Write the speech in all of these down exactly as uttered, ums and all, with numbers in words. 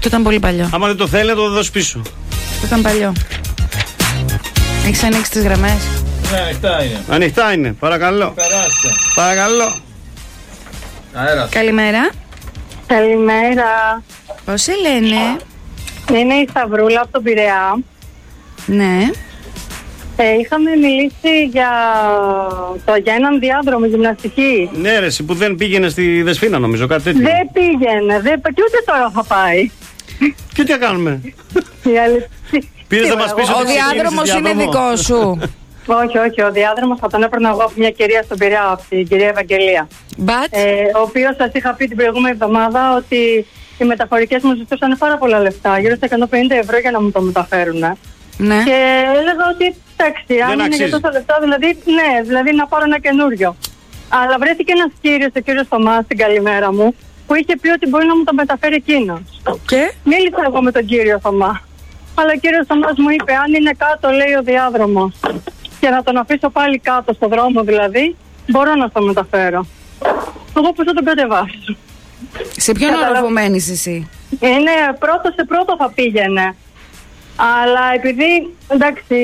Αυτό ήταν πολύ παλιό. Άμα δεν το θέλει, να το δώσει πίσω. Αυτό ήταν παλιό. Έχεις ανοίξει τις γραμμές? Ναι, ανοιχτά είναι. Ανοιχτά είναι, παρακαλώ. Περάστε. Παρακαλώ. Αέρας. Καλημέρα. Καλημέρα. Πώς σε λένε? Είναι η Σταυρούλα από τον Πειραιά. Ναι. Ε, είχαμε μιλήσει για, το, για έναν διάδρομο γυμναστική. Ναι, ρε, εσύ που δεν πήγαινε στη Δεσπίνα, νομίζω, κάτι τέτοιο. Δεν πήγαινε, δεν, και ούτε τώρα θα πάει. Και τι θα κάνουμε. Πήρες να μας πεις ότι Ο διάδρομος είναι δικό σου. Όχι, όχι, ο διάδρομος θα τον έπαιρνα εγώ από μια κυρία στον Πειραιά, από την κυρία Ευαγγελία. But... Ε, ο οποίος σας είχα πει την προηγούμενη εβδομάδα ότι οι μεταφορικές μου ζητούσαν πάρα πολλά λεφτά, γύρω στα εκατόν πενήντα ευρώ για να μου το μεταφέρουν. Ναι. Και έλεγα ότι εντάξει, αν είναι για τόσα λεφτά, δηλαδή, ναι, δηλαδή να πάρω ένα καινούριο. Αλλά βρέθηκε ένας κύριος, ο κύριος Θωμάς, στην καλημέρα μου, που είχε πει ότι μπορεί να μου το μεταφέρει εκείνος. Και μίλησα εγώ με τον κύριο Θωμά. Αλλά ο κύριος Θωμάς μου είπε, αν είναι κάτω, λέει, ο διάδρομος, και να τον αφήσω πάλι κάτω στο δρόμο δηλαδή, μπορώ να το μεταφέρω. Εγώ που θα τον κατεβάσω. Σε ποιον όροφο μένεις εσύ? Είναι πρώτο σε πρώτο θα πήγαινε. Αλλά επειδή, εντάξει,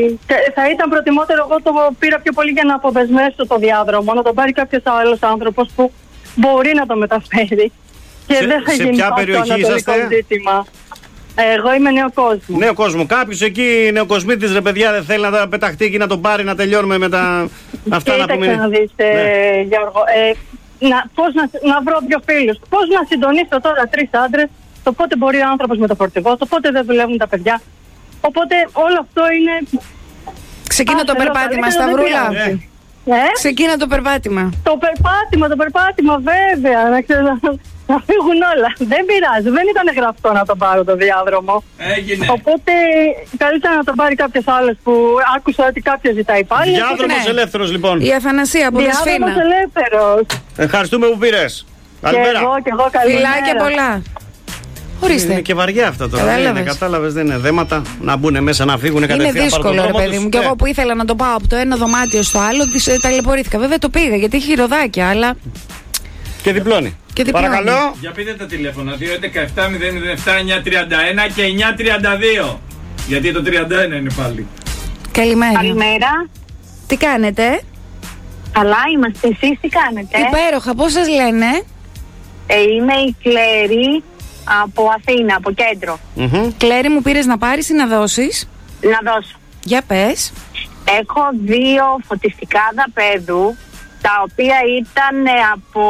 θα ήταν προτιμότερο, εγώ το πήρα πιο πολύ για να αποδεσμεύσω το διάδρομο, να τον πάρει κάποιος άλλος άνθρωπος που μπορεί να το μεταφέρει. Και σε, δεν θα σε γίνει ποια αυτό περιοχή είσαστε? ζήτημα. Εγώ είμαι νέο κόσμο. Νέο κόσμο. Κάποιος εκεί, νεοκοσμήτης, ρε παιδιά, δεν θέλει να τα πεταχτεί εκεί να τον πάρει, να τελειώνουμε με τα αυτά να πούμε. Κοίταξε να δεις, ε, ναι. Γιώργο, ε, να, πώς να, να βρω δύο φίλους. Πώς να συντονίσω τώρα τρεις άντρες, το πότε μπορεί ο άνθρωπος με το φορτηγό, το πότε δεν δουλεύουν τα παιδιά. Οπότε όλο αυτό είναι... Ξεκίνα το περπάτημα, Σταυρούλα. Ε? Ξεκίνα το περπάτημα. Το περπάτημα, το περπάτημα, βέβαια. Να, ξέρω, να φύγουν όλα. Δεν πειράζει, δεν ήταν γραφτό να τον πάρω το διάδρομο. Έγινε. Οπότε καλύτερα να τον πάρει κάποιος άλλος που άκουσα ότι κάποιος ζητάει πάλι. Διάδρομος ναι. ελεύθερος, λοιπόν. Η Αθανασία από Δεσπίνα. Διάδρομος ελεύθερος. Ευχαριστούμε που πήρες. Καλημέρα. Και εγώ, και εγώ, καλημέρα. Φιλάκια πολλά. Ορίστε. Είναι και βαριά αυτά τώρα. Κατάλαβες. Δεν είναι, κατάλαβες, δεν είναι δέματα να μπουν μέσα να φύγουν κατευθείαν. Είναι δύσκολο, ρε παιδί μου. Και ναι. εγώ που ήθελα να το πάω από το ένα δωμάτιο στο άλλο, ταλαιπωρήθηκα. Βέβαια το πήγα γιατί έχει ροδάκια, αλλά. Και διπλώνει. Και διπλώνει. Παρακαλώ. Για πείτε τα τηλέφωνα. δύο έντεκα επτά μηδέν μηδέν επτά εννιά τριάντα ένα και εννιά τριάντα δύο. Γιατί το τριάντα ένα είναι πάλι. Καλημέρα. Καλημέρα. Τι κάνετε? Καλά είμαστε. Εσείς τι κάνετε? Υπέροχα. Πώς σας λένε? Ε, είμαι η Κλέρη από Αθήνα, από κέντρο. Mm-hmm. Κλέρη, μου πήρες να πάρεις ή να δώσεις? Να δώσω. Για πες. Έχω δύο φωτιστικά δαπέδου, τα οποία ήταν από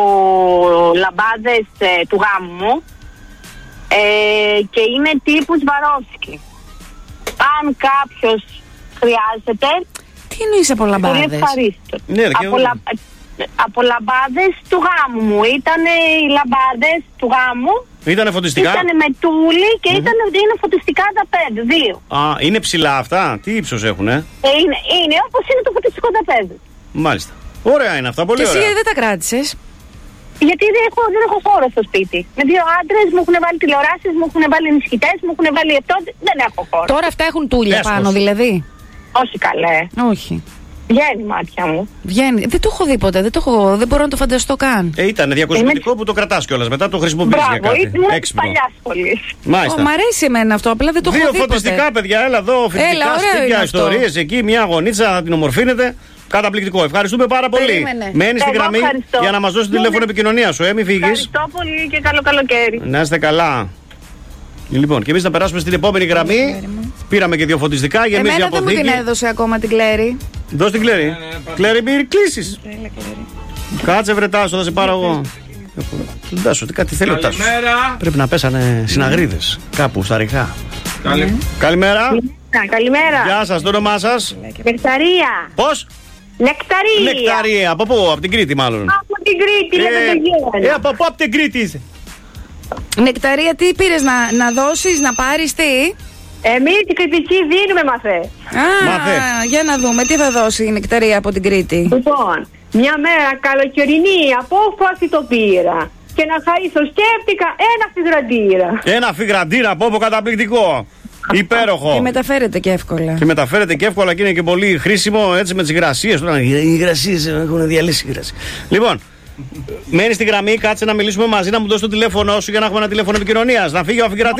λαμπάδες ε, του γάμου μου ε, και είναι τύπου Σβαρόφσκι. Αν κάποιος χρειάζεται, Τι εννοείς από πολύ λαμπάδες? ευχαρίστω. Ναι, ρε, από, λα... από λαμπάδες του γάμου μου. Ήταν οι λαμπάδες του γάμου. Ήτανε φωτιστικά. Ήτανε με τούλι και Mm-hmm. ήταν, είναι φωτιστικά δαπέδι, δύο. Α, είναι ψηλά αυτά. Τι ύψος έχουνε? Ε, είναι, είναι όπως είναι το φωτιστικό δαπέδι. Μάλιστα. Ωραία είναι αυτά, πολύ Και εσύ ωραία. δεν τα κράτησες? Γιατί δεν έχω, δεν έχω χώρο στο σπίτι. Με δύο άντρες μου έχουν βάλει τηλεοράσεις, μου έχουν βάλει ενισχυτές, μου έχουν βάλει αυτό. Δεν έχω χώρο. Τώρα αυτά έχουν τούλια Έσχος. πάνω δηλαδή? Όχι καλέ. Όχι. Βγαίνει η μάτια μου. Βγαίνει. Δεν το έχω δει ποτέ. Δεν, το έχω... δεν μπορώ να το φανταστώ καν. Ε, ήταν διακοσμητικό που το κρατάς κιόλας. Μετά το χρησιμοποιείς για Μπράβο, κάτι. ήμουν Έξυπνο. παλιά πολύ. Μάλιστα. Ω, μ' αρέσει εμένα αυτό. Απλά δεν το Δύο έχω δει φωτιστικά, ποτέ. παιδιά, έλα εδώ. Φοιτητικά ωραίο είναι σπίτια, αυτό. ιστορίες εκεί, μια αγωνίτσα να την ομορφύνετε. Καταπληκτικό. Ευχαριστούμε πάρα πολύ. Περίμενε. Μένεις στη Εγώ γραμμή ευχαριστώ. για να μας δώσει το Ναι, τηλέφωνο ναι. επικοινωνία σου. Ε, μην φύγεις. Ευχαριστώ πολύ και καλό καλοκαίρι. Να είστε καλά. Λοιπόν, και εμείς θα περάσουμε στην επόμενη γραμμή. Πήραμε και δύο φωτιστικά. Γεμίζει η Εμένα δεν μου αποθήκη. την έδωσε ακόμα την Κλέρη. Δώσ' την Κλέρη. ναι, ναι, Κλέρη, μπει κλείσεις. Κάτσε βρε Τάσο, θα σε πάρω εγώ. Τον Τάσο, τι κάτι θέλει ο Τάσος. Καλημέρα. Πρέπει να πέσανε συναγρίδες κάπου στα ριχά. Καλη... Καλημέρα. Καλημέρα. Γεια σας, το όνομά σας? Νεκταρία. Πώς? Νεκταρία. Νεκταρία. Από πού? Από την Κρήτη μάλλον. Από την Κρήτη, λέτε το Ε, γένο. από πού? Από την Κρήτη είσαι? Νεκταρία, τι πήρες να, να δώσεις, να πάρεις, τι? Εμείς την κριτική δίνουμε μαθέ. Α, Μάθε. για να δούμε, τι θα δώσει η Νεκταρία από την Κρήτη. Λοιπόν, μια μέρα καλοκαιρινή απόφαση το πήρα. Και να χαρίσω σκέφτηκα ένα φιγραντήρα. Ένα φιγραντήρα από όπου καταπληκτικό. Υπέροχο. Και μεταφέρεται και εύκολα. Και μεταφέρεται και εύκολα και είναι και πολύ χρήσιμο έτσι με τις υγρασίες. Τώρα, οι υγρασίες έχουν διαλύσει υγρασίες. Λοιπόν, μένει στη γραμμή, κάτσε να μιλήσουμε μαζί, να μου δώσει το τηλέφωνο σου για να έχουμε ένα τηλέφωνο επικοινωνίας. Να φύγει ο αφιγρατής.